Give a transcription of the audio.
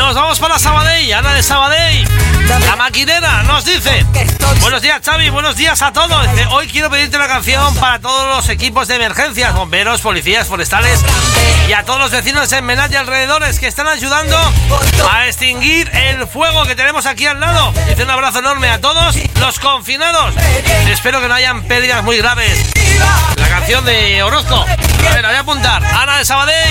Nos vamos para Sabadell. Ana de Sabadell, la maquinera, nos dice: buenos días, Xavi, buenos días a todos. Dice: hoy quiero pedirte una canción para todos los equipos de emergencias, bomberos, policías, forestales y a todos los vecinos en Menat y alrededores que están ayudando a extinguir el fuego que tenemos aquí al lado. Dice: un abrazo enorme a todos los confinados. Espero que no hayan pérdidas muy graves. La canción de Orozco. A ver, la voy a apuntar. Ana de Sabadell.